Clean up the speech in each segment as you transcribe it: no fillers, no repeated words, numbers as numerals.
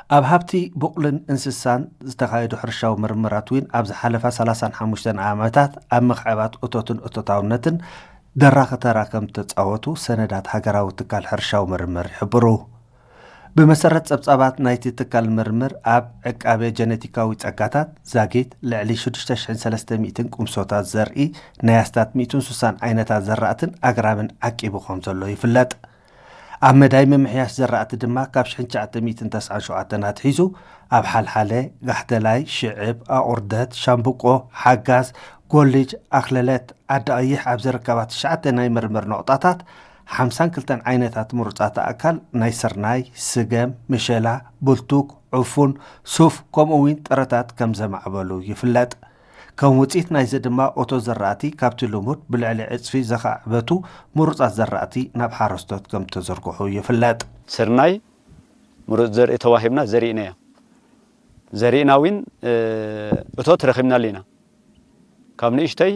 ኣብ ሃብቲ ቡቕልን እንስሳን ዝተኻየዱ ሕርሻዊ ምርምራት ውን ኣብ ዝሓለፈ 35 ዓመታት ኣብ ምኽዕባት እቶትን እቶታውነትን ደራኸ ተራ ከም ተጻወቱ ሰነዳት ሃገራዊ ትካል ሕርሻዊ ምርምር ይሕብሩ። ብመሰረት ጸብጻባት ናይቲ ትካል ምርምር ኣብ ዕቃቤ ጀነቲካዊ ጸጋታት ዛጌት ልዕሊ 6300 ቁምሶታት ዘርኢ ናይ ኣስታት 160 ዓይነታት ዘራእትን ኣግራብን ዓቂቡ ከም ዘሎ ይፍለጥ። ኣብ መዳይ ምምሕያሽ ዘራእቲ ድማ ካብ 1997 ኣትሒዙ ኣብ ሓልሓለ ጋሕደላይ ሽዕብ ኣቁርደት ሻምብቆ ሓጋዝ ጎልጅ ኣኽለለት ዓዲ ቀይሕ ኣብ ዝርከባ 9 ናይ ምርምር ነቁጣታት 52 ዓይነታት ምሩጻት ኣካል ናይ ስርናይ ስገም ምሸላ ቡልቱክ ዑፉን ሱፍ ከምኡውን ጥረታት ከም ዘማዕበሉ ይፍለጥ። ከም ውፂት ናይዚ ድማ ኦቶ ዘራእቲ ካብቲ ልሙድ ብልዕሊ ዕፅፊ ዘኻዕበቱ ምሩጻት ዘራእቲ ናብ ሓረስቶት ከም ተዘርግሑ ይፍለጥ። ስርናይ ምሩጽ ዘርኢ ተዋሂብና ዘርኢና እያ ዘርኢና ውን እቶት ረኺብና ኣለና ካብ ንእሽተይ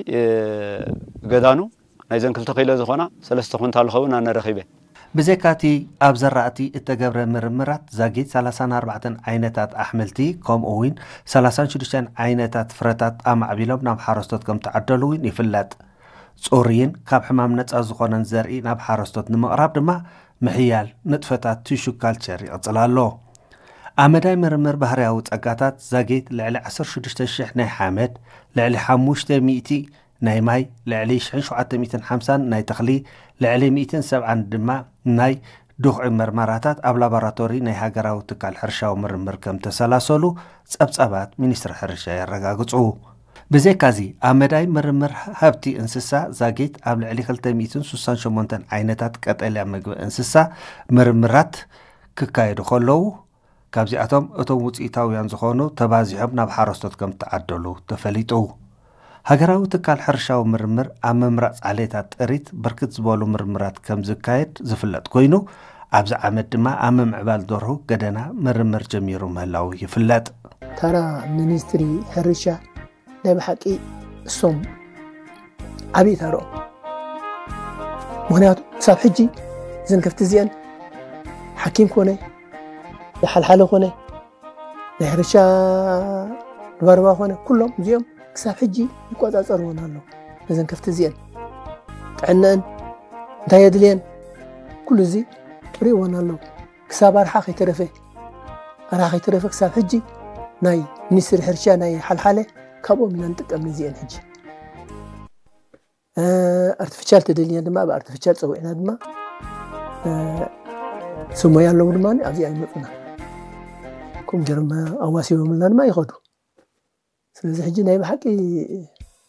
ገዳኑ ናይ ዘን 2 ኪሎ ዝኾና 3 ኩንታል ኸውን ኣነ ረኺበ። ብዘካቲ ኣብ ዘራእቲ እተገብረ ምርምራት ዛጌት 34 ዓይነታት ኣሕምልቲ ከምኡውን 36 ዓይነታት ፍረታት ኣማዕቢሎም ናብ ሓረስቶት ከም ተዓደሉ ውን ይፍለጥ። ጾርይን ካብ ሕማም ነፃ ዝኾነን ዘርኢ ናብ ሓረስቶት ንምቕራብ ድማ ምሕያል ንጥፈታት ቲሹ ካልቸር ይቕጽል ኣሎ። ኣብ መዳይ ምርምር ባህርያዊ ጸጋታት ዛጌት ልዕሊ 16,000 ናይ ሓመድ ልዕሊ 500 ናይ ማይ ልዕሊ 750 ናይ ተኽሊ ልዕሊ 170 ድማ ናይ ድኹዒ መርመራታት ኣብ ላቦራቶሪ ናይ ሃገራዊ ትካል ሕርሻዊ ምርምር ከም ተሰላሰሉ ጸብጻባት ሚኒስትሪ ሕርሻ ያረጋግጹ። ብዘካዚ ኣብ መዳይ ምርምር ሃብቲ እንስሳ ዛጌት ኣብ ልዕሊ 268 ዓይነታት ቀጠልያ ምግቢ እንስሳ ምርምራት ክካየዱ ከለዉ ካብዚኣቶም እቶም ውፅኢታውያን ዝኾኑ ተባዚሖም ናብ ሓረስቶት ከም ተዓደሉ ተፈሊጡ። ሃገራዊ ትካል ሕርሻዊ ምርምር ኣብ መምራፅ ዓሌታት ጥሪት ብርክት ዝበሉ ምርምራት ከም ዝካየድ ዝፍለጥ ኮይኑ ኣብዚ ዓመት ድማ ኣብ ምምዕባል ደርሁ ገደና ምርምር ጀሚሩ ምህላው ይፍለጥ። ተራ ሚኒስትሪ ሕርሻ ናይ ብሓቂ እሶም ዓብይ ተራኦም ምክንያቱ ክሳብ ሕጂ እዘን ከፍቲ እዚአን ሓኪም ኮነ ዝሓልሓለ ኮነ ናይ ሕርሻ ድባርባ ኮነ ኩሎም እዚኦም ክሳብ ሕጂ ይቆጻጸርዎን ኣሎ። እዘን ከፍቲ እዚአን ጥዕነአን እንታይ የድልየን ኩሉ እዚ ሪእዎን ኣሎ። ክሳብ ኣርሓ ከይተረፈ ክሳብ ሕጂ ናይ ሚኒስትሪ ሕርሻ ናይ ሓልሓለ ካብኦም ኢና ንጥቀም እዚአን ሕጂ ኣርቲፊሻል ተደልየን ድማ ብኣርቲፊሻል ፀዊዕና ድማ ስሞያ ኣለዉ ድማ ኣብዚኣ ይመፁና ከም ጀርማ ኣዋሲቦምልና ድማ ይኸዱ። ስለዚ ሕጂ ናይ ብሓቂ